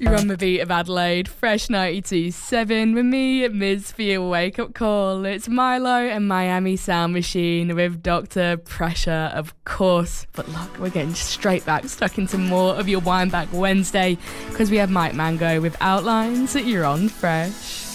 You're on the beat of Adelaide, Fresh 92.7 with me, Miz, for your wake-up call. It's Milo and Miami Sound Machine with Dr. Pressure, of course. But look, we're getting straight back, stuck into more of your Wind Back Wednesday because we have Mike Mango with Outlines that you're on Fresh.